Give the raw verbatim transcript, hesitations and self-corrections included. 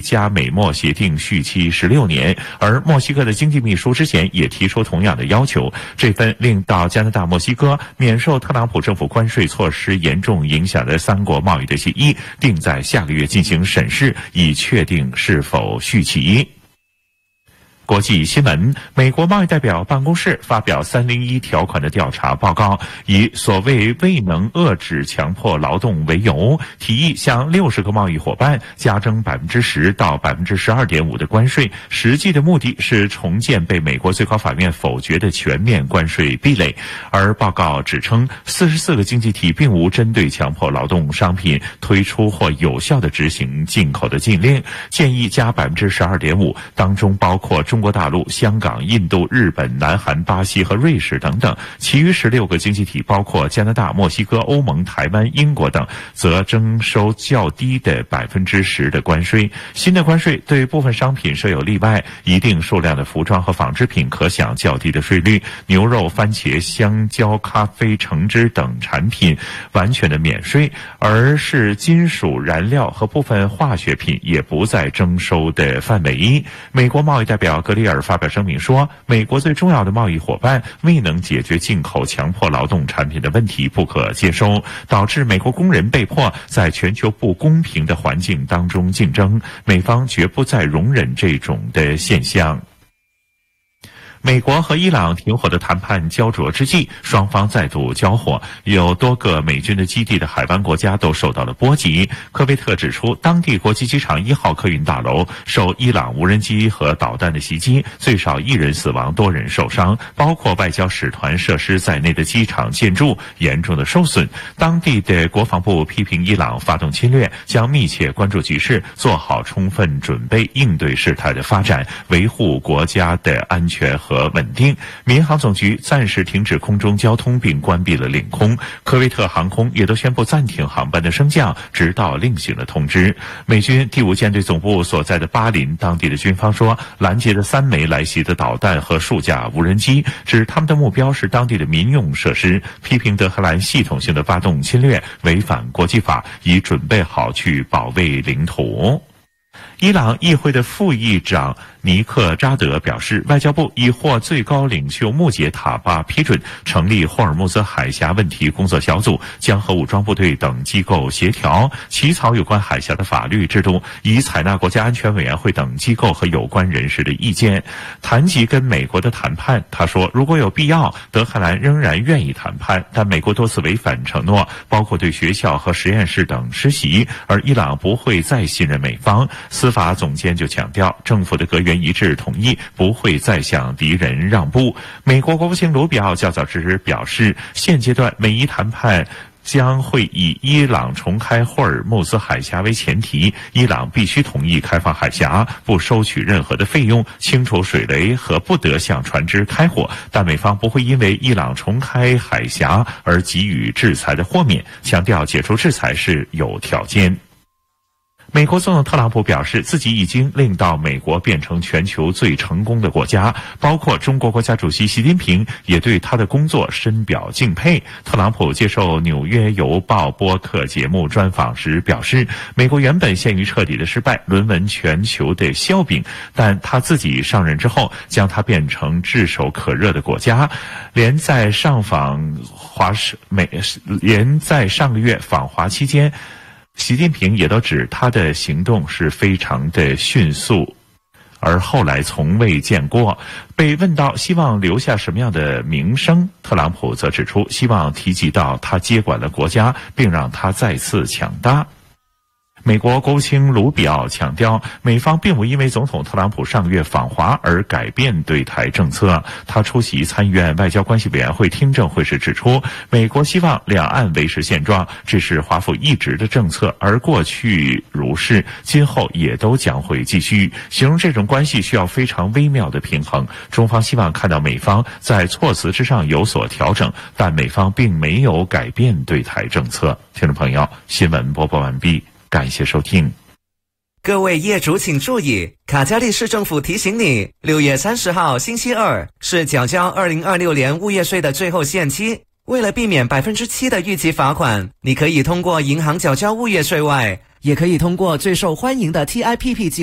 加美墨协定续期十六年，而墨西哥的经济秘书之前也提出同样的要求。这份令到加拿大、墨西哥免受特朗普政府关税措施严重影响的三国贸易的协议，定在下个月进行审视，以确定是否续期。国际新闻，美国贸易代表办公室发表三零一条款的调查报告，以所谓未能遏制强迫劳动为由，提议向六十个贸易伙伴加征百分之十到百分之十二点五的关税，实际的目的是重建被美国最高法院否决的全面关税壁垒。而报告指称，四十四个经济体并无针对强迫劳动商品推出或有效的执行进口的禁令，建议加百分之十二点五，当中包括中国大陆、香港、印度、日本、南韩、巴西和瑞士等等，其余十六个经济体包括加拿大、墨西哥、欧盟、台湾、英国等，则征收较低的百分之十的关税。新的关税对部分商品设有例外，一定数量的服装和纺织品可享较低的税率，牛肉、番茄、香蕉、咖啡、橙汁等产品完全的免税，而是金属燃料和部分化学品也不在征收的范围。美国贸易代表格里尔发表声明说，美国最重要的贸易伙伴未能解决进口强迫劳动产品的问题，不可接收，导致美国工人被迫在全球不公平的环境当中竞争，美方绝不再容忍这种的现象。美国和伊朗停火的谈判焦灼之际，双方再度交火，有多个美军的基地的海湾国家都受到了波及。科威特指出，当地国际机场一号客运大楼受伊朗无人机和导弹的袭击，最少一人死亡，多人受伤，包括外交使团设施在内的机场建筑严重的受损。当地的国防部批评伊朗发动侵略，将密切关注局势，做好充分准备应对事态的发展，维护国家的安全和和稳定。民航总局暂时停止空中交通并关闭了领空，科威特航空也都宣布暂停航班的升降，直到另行的通知。美军第五舰队总部所在的巴林当地的军方说，拦截了三枚来袭的导弹和数架无人机，指他们的目标是当地的民用设施，批评德黑兰系统性的发动侵略，违反国际法，已准备好去保卫领土。伊朗议会的副议长尼克扎德表示，外交部已获最高领袖穆杰塔巴批准成立霍尔木兹海峡问题工作小组，将和武装部队等机构协调，起草有关海峡的法律制度，以采纳国家安全委员会等机构和有关人士的意见。谈及跟美国的谈判，他说，如果有必要，德黑兰仍然愿意谈判，但美国多次违反承诺，包括对学校和实验室等施袭，而伊朗不会再信任美方。司法总监就强调，政府的阁员一致同意不会再向敌人让步。美国国务卿卢比奥较早时表示，现阶段美伊谈判将会以伊朗重开霍尔木兹海峡为前提，伊朗必须同意开放海峡，不收取任何的费用，清除水雷和不得向船只开火，但美方不会因为伊朗重开海峡而给予制裁的豁免，强调解除制裁是有条件。美国总统特朗普表示，自己已经令到美国变成全球最成功的国家，包括中国国家主席习近平也对他的工作深表敬佩。特朗普接受纽约邮报播客节目专访时表示，美国原本陷于彻底的失败，沦为全球的笑柄，但他自己上任之后，将它变成炙手可热的国家。连在上访华美，连在上个月访华期间，习近平也都指他的行动是非常的迅速，而后来从未见过。被问到希望留下什么样的名声，特朗普则指出，希望提及到他接管了国家，并让他再次强大。美国国务卿卢比奥强调，美方并无因为总统特朗普上个月访华而改变对台政策。他出席参议院外交关系委员会听证会时指出，美国希望两岸维持现状，这是华府一直的政策，而过去如是，今后也都将会继续。形容这种关系需要非常微妙的平衡，中方希望看到美方在措辞之上有所调整，但美方并没有改变对台政策。听众朋友，新闻播报完毕，感谢收听。 各位业主请注意，卡加利市政府提醒你，六月三十号星期二是缴交二零二六年物业税的最后限期。为了避免百分之七的逾期罚款，你可以通过银行缴交物业税外，也可以通过最受欢迎的 T I P P 计